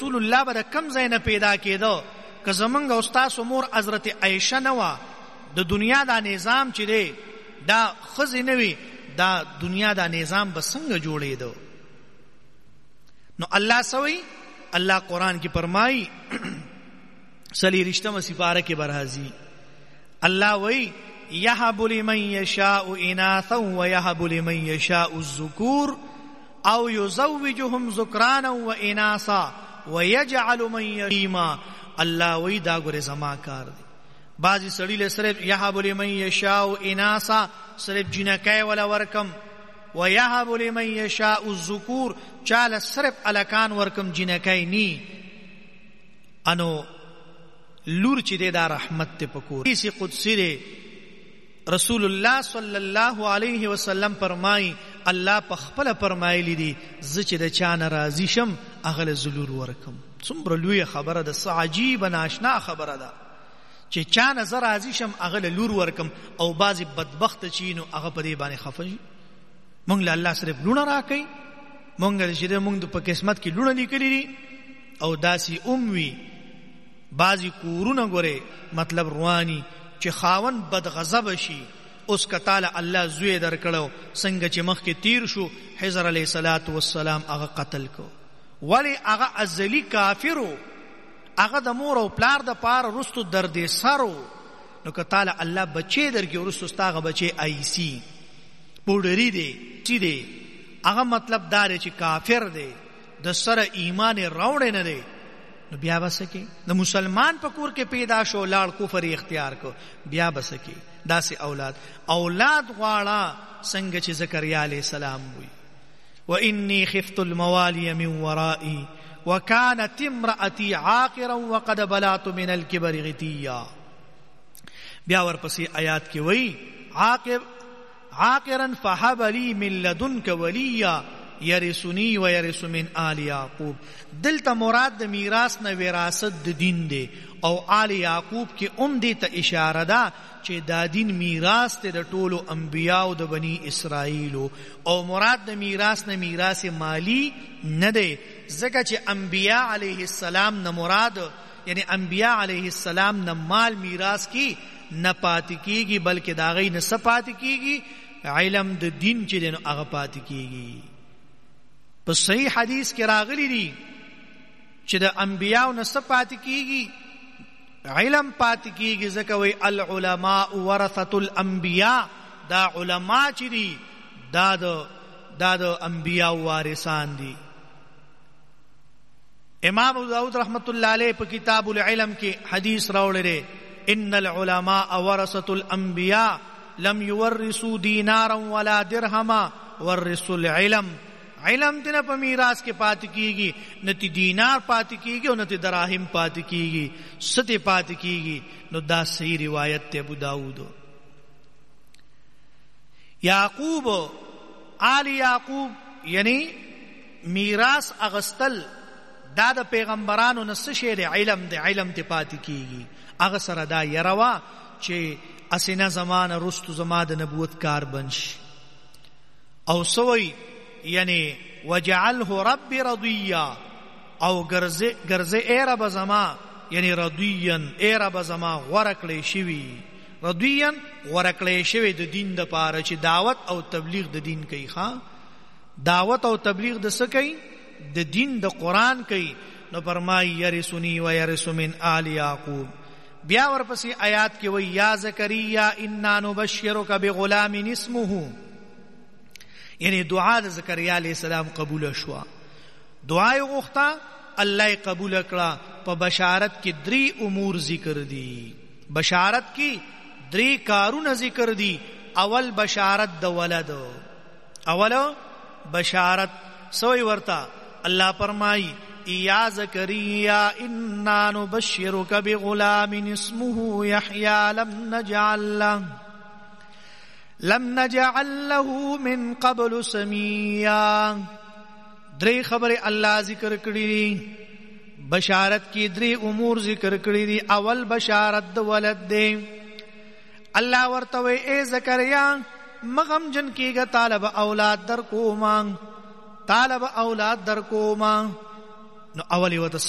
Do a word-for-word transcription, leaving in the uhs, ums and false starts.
رسول الله به کم ځای نه پیدا کېده که زمونږ او ستاسو مور حضرت عایشه نه وه د دنیا دا نظام چې دی دا ښځې نه وي دا دنیا دا نظام به څنګه جوړېده. نو الله سوی الله قرآن کی فرمائی څلېرویشتمه سپاره کې برازي الله وی یهب لمن یشاء اناثا ویهب لمن یشاء الذکور او یزوجهم ذکرانا واناثا ویجعل من یتیما. الله وی دا ګوره زما کار دی. بعضی سړی له صرف یهب لمن یشاء اناثا صرف جنکای ولا ورکم ویهب لمن یشاء الذکور چاله صرف الکان ورکم جنکای نی انو لور چې دا رحمت ته پکور. حدیث قدسی دی رسول الله صلی الله علیه وسلم فرمای الله په خپل فرمایلی دی ز چې د چا ناراضی شم هغه له ذلور ورکم. څومره لوی خبره ده، عجیب ناشنا خبره ده چې چا نظر راضی شم هغه له لور ورکم. او بعضی بدبخت چینو هغه په دې باندې خفه. مونږ له الله صرف لونه راکې، مونږ چې مونږ په قسمت کې لونه لیکلي دي او داسي اموي. بعضی کورونه ګوره مطلب رواني چې خاون بد غضب شي اوس کتاله الله زوی درکړو څنګه چې مخ کې تیر شو حضر علیه الصلاۃ والسلام هغه قتل کو. ولی هغه ازلی کافرو، هغه د مور او پلار د پاره رستو درد سرو. نو کتاله الله بچی درګي ورستو ستاغه بچی ایسی پوډری دی چې دی هغه مطلب دار چې کافر دی د سره ایمان راوړې نه دی. نو بیا بسکی د مسلمان په کور کې پیدا شو لاړ کفر اختیار کو بیا بسکی داسې اولاد اولاد غواړه څنګه چې زکریا علیہ السلام وی وانی خفت الموالی من ورائي وكانت امرأتي عاقرا وقد بلغت من الكبر عتيا. بیا ورپسې آیات کې وی عاقر عاقرا فهب لي من لدنك وليا یرثنی و یرث من آل یعقوب. دلته مراد د میراث نه وراثت د دین دی او آل یعقوب کې هم دې ته اشاره ده چې دا دین میراث ته د ټولو انبیاو د بنی اسرائیلو او مراد د میراث نه میراث مالی نه دی ځکه چې انبیا علیه السلام نه مراد یعنی انبیا علیه السلام نه مال میراث کی نه پاتې کیږي بلکې دا غي نه سپاتې کیږي علم د دین چې دین هغه پاتې کیږي. په صحیح حدیث کې راغلی دی چې د انبیاو نه پاتې کیږي علم پاتې کیږي ځکه وی العلماء ورثه الانبیاء. دا علما چې دي دا د دا د انبیاو وارثان دي. امام ابو داود رحمت الله علیه په کتاب العلم کې حدیث راوړی ان العلماء ورثه الانبیاء لم يورثوا دینارا ولا درهما ورثوا العلم. علم دنه په میراث کې پاتې کیږي نه تی دینار پاتې کیږي او نه تی دراهم پاتې کیږي ستې پاتې کیږي. نو دا صحیح روایت ته ابو داود. یعقوب آل یعقوب یعنی میراث اغستل دا د پیغمبرانو نه څه شی دی علم دی علم ته پاتې کیږي. هغه سره دا يروا چې اسنه زمانه رستو زما د نبوت کار بنش او سوی یعنی وجعله رب رضیا او ګرځه ګرځه ای رب زما یعنی رضیان ای رب زما ورکړې شوی رضیان ورکړې شوی د دین د پاره چې دعوت او تبلیغ د دین کوي. ښا دعوت او تبلیغ د څه کوي د دین د قران کوي. نو فرمای یرثنی و یرث من آل یعقوب. بیا ورپسې آیات کې وی یا زکریا انا نبشرک بغلام اسمه یعنی دعا د زکریا علیہ السلام قبول شو. دعا یې غوښته الله قبول کړه. په بشارت کې درې امور ذکر دي. بشارت کې درې کارونه ذکر دي. اول بشارت د ولد. اول بشارت سوې ورته الله فرمایي یا زکریا انا نبشرک بغلام اسمه یحیی لم نجعل له لم نجعل له من قبل سمیا. درې خبره الله ذکر کړې. بشارت کې درې امور ذکر کړې دي. اول بشارت د ولد دی. الله ورته وی اے زکریا مغم جن کېږه طالب اولاد در کوما طالب اولاد در کوما. نو اولی وته